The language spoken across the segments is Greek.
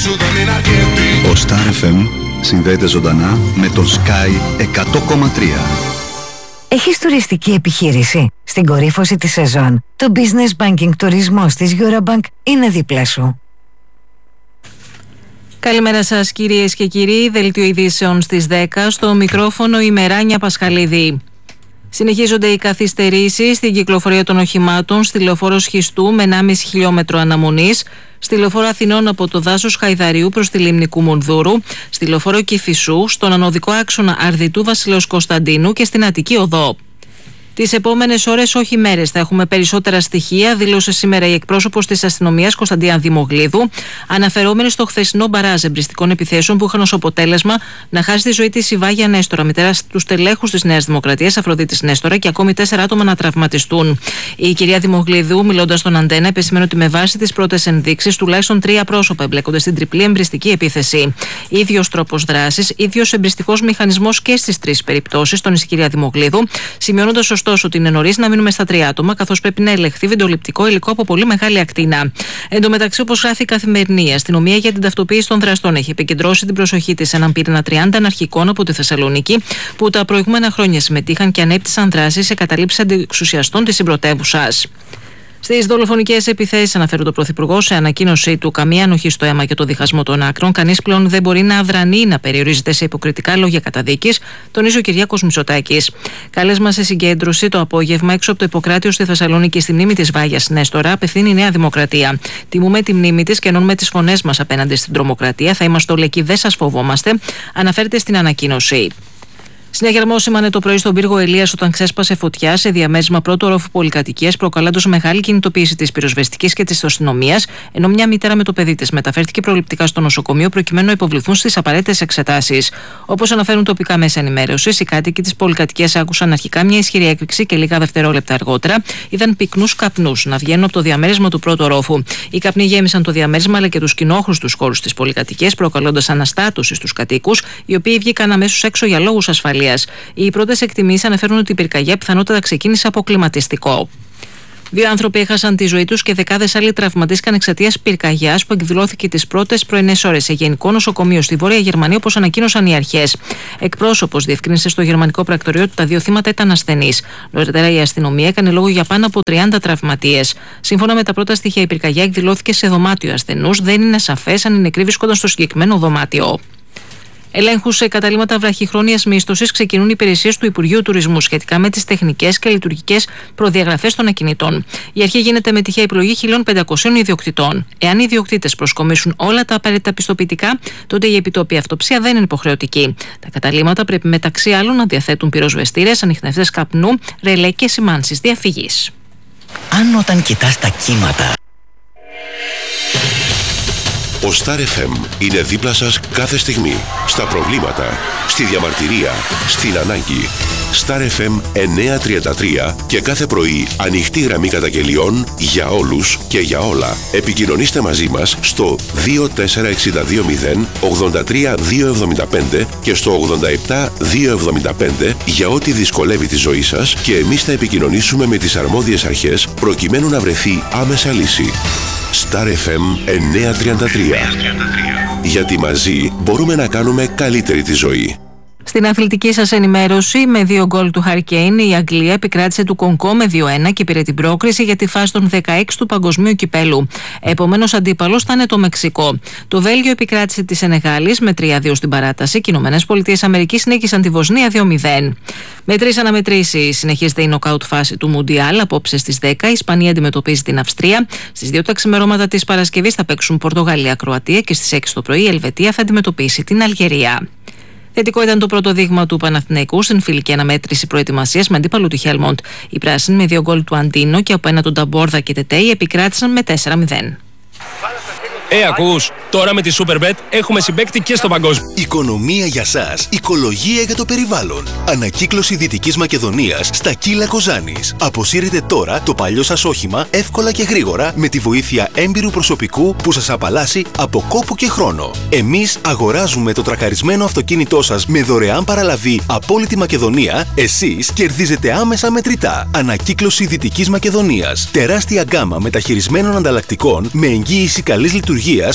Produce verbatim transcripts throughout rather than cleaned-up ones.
Ο Star εφ εμ συνδέεται ζωντανά με τον Sky εκατό κόμμα τρία. Έχεις τουριστική επιχείρηση? Στην κορύφωση της σεζόν, το Business Banking τουρισμός της Eurobank είναι δίπλα σου. Καλημέρα σας κυρίες και κύριοι, δελτίο ειδήσεων στις δέκα, στο μικρόφωνο η Μεράνια Πασχαλίδη. Συνεχίζονται οι καθυστερήσεις στην κυκλοφορία των οχημάτων στη λεωφόρο Σχιστού με ενάμιση χιλιόμετρο αναμονής, στη λεωφόρο Αθηνών από το δάσος Χαϊδαριού προς τη λίμνη Κουμουνδούρου, στη λεωφόρο Κηφισού, στον ανωδικό άξονα Αρδιτού Βασιλέως Κωνσταντίνου και στην Αττική Οδό. Τις επόμενες ώρες, όχι μέρες, θα έχουμε περισσότερα στοιχεία, δήλωσε σήμερα η εκπρόσωπος της αστυνομίας Κωνσταντίνα Δημογλίδου, αναφερόμενη στο χθεσινό μπαράζ εμπριστικών επιθέσεων που είχαν ως αποτέλεσμα να χάσει τη ζωή της η Βάγια Νέστορα, μητέρα του στελέχους της Νέας Δημοκρατίας Αφροδίτης Νέστορα, και ακόμη τέσσερα άτομα να τραυματιστούν. Η κυρία Δημογλίδου, μιλώντας στον Αντένα, επεσημαίνει ότι με βάση τις πρώτες ενδείξεις, τουλάχιστον τρία πρόσωπα εμπλέκονται στην τριπλή εμπριστική επίθεση. Ίδιος τρόπος δράσης, ίδιος εμπριστικός μηχανισμός και στις τρεις περιπτώσεις, τόνισε η κυρία Δημογλίδου, σημειώνοντας ωστόσο ότι είναι νωρίς να μείνουμε στα τρία άτομα, καθώς πρέπει να ελεγχθεί βιντεοληπτικό υλικό από πολύ μεγάλη ακτίνα. Εν τω μεταξύ, όπως γράφει η Καθημερινή, η αστυνομία για την ταυτοποίηση των δραστών έχει επικεντρώσει την προσοχή της σε έναν πυρήνα τριάντα αναρχικών από τη Θεσσαλονίκη, που τα προηγούμενα χρόνια συμμετείχαν και ανέπτυσαν δράσεις σε καταλήψεις αντιεξουσιαστών της συμπρωτεύουσας. Στις δολοφονικές επιθέσεις, αναφέρει το Πρωθυπουργό σε ανακοίνωσή του, καμία ανοχή στο αίμα και το διχασμό των άκρων. Κανείς πλέον δεν μπορεί να αδρανεί, να περιορίζεται σε υποκριτικά λόγια καταδίκης, τονίζει ο Κυριάκος Μητσοτάκης. Κάλεσμα σε συγκέντρωση το απόγευμα έξω από το Ιπποκράτειο στη Θεσσαλονίκη στη μνήμη της Βάγιας Νέστορα απευθύνει η Νέα Δημοκρατία. Τιμούμε τη μνήμη της και ενώνουμε τις φωνές μας απέναντι στην τρομοκρατία. Θα είμαστε όλοι εκεί, δεν σας φοβόμαστε, αναφέρεται στην ανακοίνωση. Συνέχεια σήμανε το πρωί στον πύργο Ελίας όταν ξέσπασε φωτιά σε διαμέρισμα πρώτου ορόφου πολυκατοικίας, προκαλώντας μεγάλη κινητοποίηση της πυροσβεστικής και της αστυνομίας, ενώ μια μητέρα με το παιδί της μεταφέρθηκε προληπτικά στο νοσοκομείο προκειμένου να υποβληθούν στις απαραίτητες εξετάσεις. Όπως αναφέρουν τοπικά μέσα ενημέρωσης, οι κάτοικοι της πολυκατοικίας άκουσαν αρχικά μια ισχυρή έκρηξη και λίγα δευτερόλεπτα αργότερα είδαν πυκνούς καπνούς να βγαίνουν από το διαμέρισμα του πρώτου ορόφου. Οι καπνοί γέμισαν το διαμέρισμα αλλά και τους κοινόχρηστους χώρους της πολυκατοικίας, προκαλώντας αναστάτωση στους κατοίκους, οι οποίοι βγήκαν αμέσως έξω για λόγους ασφαλείας. Οι πρώτες εκτιμήσεις αναφέρουν ότι η πυρκαγιά πιθανότατα ξεκίνησε από κλιματιστικό. Δύο άνθρωποι έχασαν τη ζωή τους και δεκάδες άλλοι τραυματίστηκαν εξαιτίας πυρκαγιάς που εκδηλώθηκε τις πρώτες πρωινές ώρες σε γενικό νοσοκομείο στη Βόρεια Γερμανία, όπως ανακοίνωσαν οι αρχές. Εκπρόσωπος διευκρίνησε στο γερμανικό πρακτορείο ότι τα δύο θύματα ήταν ασθενείς. Νωρίτερα η αστυνομία έκανε λόγο για πάνω από τριάντα τραυματίες. Σύμφωνα με τα πρώτα στοιχεία, η πυρκαγιά εκδηλώθηκε σε δωμάτιο ασθενούς. Δεν είναι σαφές αν οι νεκροί βρίσκονταν στο συγκεκριμένο δωμάτιο. Ελέγχους σε καταλύματα βραχυχρόνιας μίσθωσης ξεκινούν οι υπηρεσίες του Υπουργείου Τουρισμού σχετικά με τις τεχνικές και λειτουργικές προδιαγραφές των ακινητών. Η αρχή γίνεται με τυχαία επιλογή χίλια πεντακόσιων ιδιοκτητών. Εάν οι ιδιοκτήτες προσκομίσουν όλα τα απαραίτητα πιστοποιητικά, τότε η επιτόπια αυτοψία δεν είναι υποχρεωτική. Τα καταλύματα πρέπει μεταξύ άλλων να διαθέτουν πυροσβεστήρες, ανιχνευτές καπνού, ρελέ και σημάνσεις διαφυγής. Αν όταν κοιτάς τα κύματα, ο Star εφ εμ είναι δίπλα σας κάθε στιγμή. Στα προβλήματα, στη διαμαρτυρία, στην ανάγκη. Star εφ εμ εννιακόσια τριάντα τρία και κάθε πρωί ανοιχτή γραμμή καταγγελιών για όλους και για όλα. Επικοινωνήστε μαζί μας στο δύο τέσσερα έξι δύο μηδέν ογδόντα τρία διακόσια εβδομήντα πέντε και στο ογδόντα επτά διακόσια εβδομήντα πέντε για ό,τι δυσκολεύει τη ζωή σας και εμείς θα επικοινωνήσουμε με τις αρμόδιες αρχές προκειμένου να βρεθεί άμεσα λύση. Star εφ εμ εννιακόσια τριάντα τρία. Γιατί μαζί μπορούμε να κάνουμε καλύτερη τη ζωή. Στην αθλητική σας ενημέρωση, με δύο γκολ του Harry Kane, η Αγγλία επικράτησε του Κονγκό με δύο ένα και πήρε την πρόκριση για τη φάση των δεκαέξι του Παγκοσμίου Κυπέλου. Επομένως, αντίπαλος θα είναι το Μεξικό. Το Βέλγιο επικράτησε τη Σενεγάλης με τρία δύο στην παράταση και οι Ηνωμένες Πολιτείες Αμερικής συνέχισαν τη Βοσνία δύο μηδέν. Με τρεις αναμετρήσεις συνεχίζεται η νοκάουτ φάση του Μουντιάλ. Απόψε στις δέκα η Ισπανία αντιμετωπίζει την Αυστρία. Στις δύο τα ξημερώματα της Παρασκευής θα παίξουν Πορτογαλία-Κροατία και στις έξι το πρωί η Ελβετία θα αντιμετωπίσει την Αλγερία. Θετικό ήταν το πρώτο δείγμα του Παναθηναϊκού στην φιλική αναμέτρηση προετοιμασίας με αντίπαλο του Χέλμοντ. Οι πράσινοι με δύο γκολ του Αντίνο και από ένα του Νταμπόρδα και Τετέι επικράτησαν με τέσσερα μηδέν. Ε, ακούς, τώρα με τη Superbet έχουμε συμπαίκτη και στο παγκόσμιο. Οικονομία για σας, οικολογία για το περιβάλλον. Ανακύκλωση Δυτικής Μακεδονίας στα Κύλα Κοζάνης. Αποσύρετε τώρα το παλιό σας όχημα εύκολα και γρήγορα με τη βοήθεια έμπειρου προσωπικού που σας απαλλάσσει από κόπο και χρόνο. Εμείς αγοράζουμε το τρακαρισμένο αυτοκίνητό σας με δωρεάν παραλαβή από όλη τη Μακεδονία. Εσείς κερδίζετε άμεσα μετρητά. Ανακύκλωση Δυτικής Μακεδονίας. Τεράστια γκάμα μεταχειρισμένων ανταλλακτικών με εγγύηση καλής λειτουργίας και αποστολή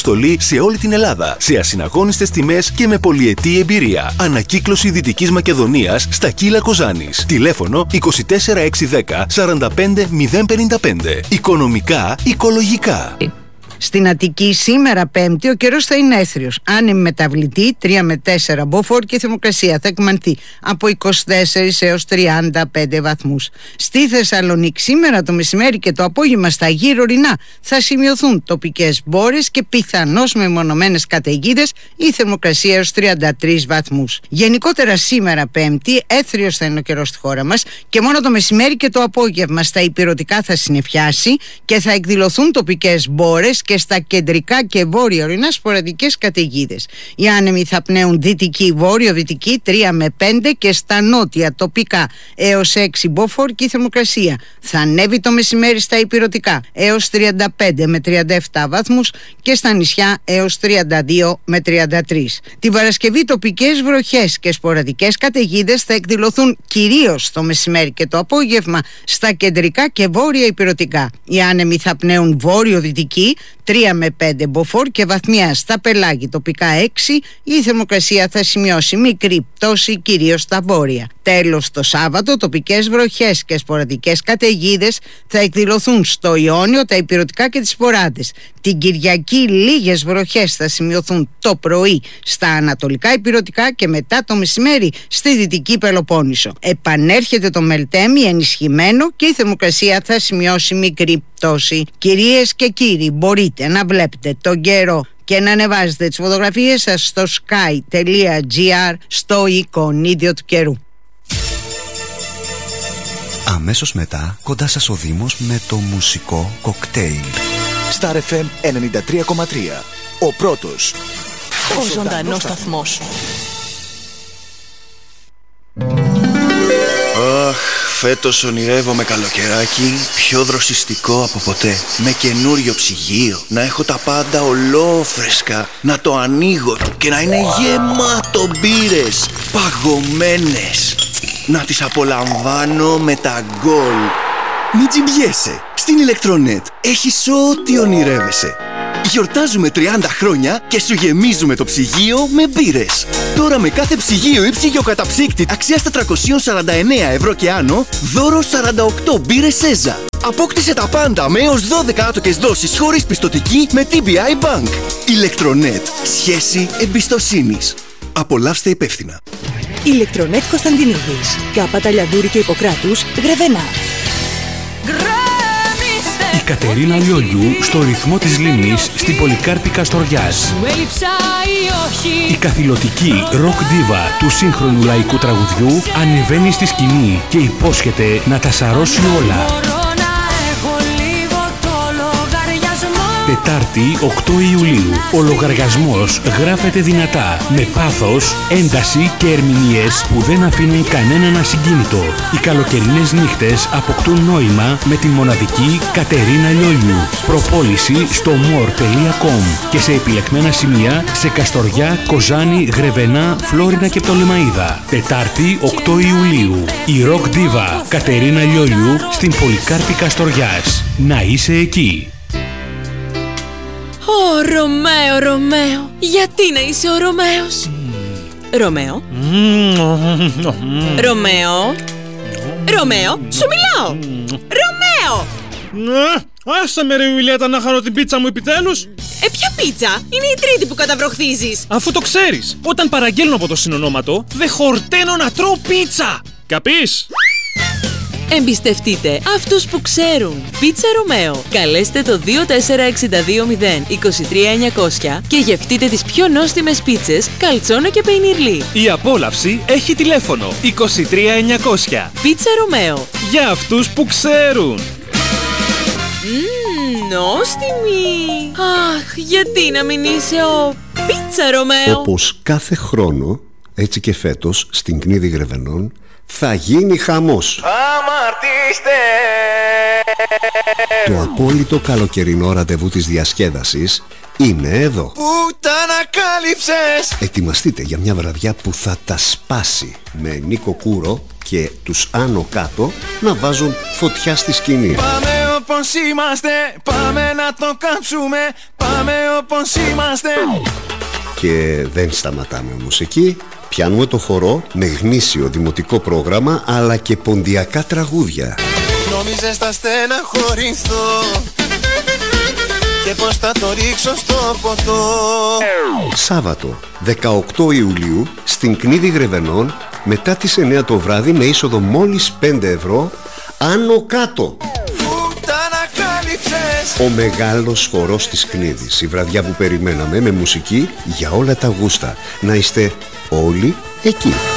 αποστολή σε όλη την Ελλάδα, σε ασυναγώνιστες τιμές και με πολυετή εμπειρία. Ανακύκλωση Δυτικής Μακεδονίας στα Κύλα Κοζάνης. Τηλέφωνο είκοσι τέσσερα εξακόσια δέκα σαράντα πέντε μηδέν πενήντα πέντε. Οικονομικά, οικολογικά. Στην Αττική σήμερα Πέμπτη ο καιρός θα είναι έθριος. Άνεμη μεταβλητή τρία με τέσσερα μποφόρ και η θερμοκρασία θα εκμανθεί από είκοσι τέσσερα έως τριάντα πέντε βαθμούς. Στη Θεσσαλονίκη σήμερα το μεσημέρι και το απόγευμα στα γύρω ορεινά θα σημειωθούν τοπικές μπόρες και πιθανώς μεμονωμένες καταιγίδες, η θερμοκρασία έως τριάντα τρεις βαθμούς. Γενικότερα σήμερα Πέμπτη έθριος θα είναι ο καιρός στη χώρα μας και μόνο το μεσημέρι και το απόγευμα στα ηπειρωτικά θα συννεφιάσει και θα εκδηλωθούν τοπικές μπόρες και στα κεντρικά και βόρεια ορεινά σποραδικές καταιγίδες. Οι άνεμοι θα πνέουν δυτική, βόρειο-δυτική τρία με πέντε και στα νότια τοπικά έως έξι μποφόρ και η θερμοκρασία θα ανέβει το μεσημέρι στα ηπειρωτικά έως τριάντα πέντε με τριάντα επτά βαθμούς και στα νησιά έως τριάντα δύο με τριάντα τρία. Την Παρασκευή τοπικές βροχές και σποραδικές καταιγίδες θα εκδηλωθούν κυρίως το μεσημέρι και το απόγευμα στα κεντρικά και βόρεια ηπειρωτικά. Οι άνεμοι θα πνέουν βόρειο-δυτική τρία με πέντε μποφόρ και βαθμιά στα πελάγη τοπικά έξι, η θερμοκρασία θα σημειώσει μικρή πτώση κυρίως στα βόρεια. Τέλος, το Σάββατο τοπικές βροχές και σποραδικές καταιγίδες θα εκδηλωθούν στο Ιόνιο, τα ηπειρωτικά και τις Σποράδες. Την Κυριακή λίγες βροχές θα σημειωθούν το πρωί στα ανατολικά ηπειρωτικά και μετά το μεσημέρι στη Δυτική Πελοπόννησο. Επανέρχεται το Μελτέμι ενισχυμένο και η θερμοκρασία θα σημειώσει μικρή πτώση. Κυρίες και κύριοι, μπορείτε να βλέπετε τον καιρό και να ανεβάζετε τις φωτογραφίες σας στο sky τελεία gr στο εικονίδιο του καιρού. Αμέσως μετά, κοντά σας ο Δήμος με το μουσικό κοκτέιλ. Star εφ εμ ενενήντα τρία κόμμα τρία. Ο πρώτος. Ο ζωντανός σταθμός. Αχ, φέτος ονειρεύομαι καλοκαιράκι πιο δροσιστικό από ποτέ. Με καινούριο ψυγείο, να έχω τα πάντα ολόφρεσκα, να το ανοίγω και να είναι γεμάτο μπύρες, παγωμένες. Να τις απολαμβάνω με τα γκολ. Μην τζιμπιέσαι. Στην Ηλεκτρονέτ έχεις ό,τι ονειρεύεσαι. Γιορτάζουμε τριάντα χρόνια και σου γεμίζουμε το ψυγείο με μπύρες. Τώρα με κάθε ψυγείο ή ψυγειοκαταψύκτη αξίας τετρακόσια σαράντα εννέα ευρώ και άνω, δώρο σαράντα οκτώ μπύρες Σέζα. Απόκτησε τα πάντα με έως δώδεκα άτοκες δόσεις χωρίς πιστωτική με τι μπι άι Bank. Ηλεκτρονέτ. Σχέση εμπιστοσύνης. Απολαύστε υπεύθυνα. Ηλεκτρονέτ Κωνσταντινίδης. Κάπα Λιαδούρη και Ιπποκράτους, Γρεβενά. Η Κατερίνα Λιόλιου στο ρυθμό της λίμνης στην Πολυκάρπη Καστοριάς. Η καθηλωτική ροκ ντίβα του σύγχρονου λαϊκού τραγουδιού ανεβαίνει στη σκηνή και υπόσχεται να τα σαρώσει όλα. Τετάρτη οκτώ Ιουλίου. Ο λογαριασμός γράφεται δυνατά, με πάθος, ένταση και ερμηνείες που δεν αφήνουν κανέναν ασυγκίνητο. Οι καλοκαιρινές νύχτες αποκτούν νόημα με τη μοναδική Κατερίνα Λιόλιου. Προπόληση στο more τελεία com και σε επιλεγμένα σημεία σε Καστοριά, Κοζάνη, Γρεβενά, Φλόρινα και Πτολεμαΐδα. Τετάρτη οκτώ Ιουλίου. Η ροκ ντίβα Κατερίνα Λιόλιου στην Πολυκάρπη Καστοριάς. Να είσαι εκεί. Ω, Ρωμαίο, Ρωμαίο, γιατί να είσαι ο Ρωμαίος? Ρωμαίο, Ρωμαίο, Ρωμαίο, σου μιλάω. Ρωμαίο! Άσε με ρε Ιουλιέτα να χαρώ την πίτσα μου επιτέλους. Ε, ποια πίτσα? Είναι η τρίτη που καταβροχθίζεις. Αφού το ξέρεις, όταν παραγγέλνω από το συνονόματο, δεν χορταίνω να τρώω πίτσα. Καπείς? Εμπιστευτείτε αυτούς που ξέρουν. Πίτσα Ρωμαίο. Καλέστε το δύο τέσσερα έξι δύο μηδέν είκοσι τρία εννιακόσια και γευτείτε τις πιο νόστιμες πίτσες καλτσόνο και πεϊνιρλί. Η απόλαυση έχει τηλέφωνο είκοσι τρία εννιακόσια. Πίτσα Ρωμαίο. Για αυτούς που ξέρουν. Μμμ, νόστιμη. Αχ, γιατί να μην είσαι ο Πίτσα Ρωμαίο? Όπως κάθε χρόνο, έτσι και φέτος, στην Κνίδη Γρεβενών, θα γίνει χαμός. Αμαρτήστε! Το απόλυτο καλοκαιρινό ραντεβού της διασκέδασης είναι εδώ. Πού τα ανακάλυψες! Ετοιμαστείτε για μια βραδιά που θα τα σπάσει, με Νίκο Κούρο και τους Άνω Κάτω να βάζουν φωτιά στη σκηνή. Πάμε όπως είμαστε. Πάμε να το κάψουμε. Πάμε όπως είμαστε. Και δεν σταματάμε μουσική. Πιάνουμε το χορό με γνήσιο δημοτικό πρόγραμμα αλλά και ποντιακά τραγούδια. Νόμιζες θα στεναχωρηθώ και πως θα το ρίξω στο ποτό. Σάββατο δεκαοκτώ Ιουλίου στην Κνίδη Γρεβενών μετά τις εννιά το βράδυ με είσοδο μόλις πέντε ευρώ. Άνω κάτω. Ο μεγάλος χορός της Κνίδης. Η βραδιά που περιμέναμε με μουσική για όλα τα γούστα. Να είστε όλοι εκεί.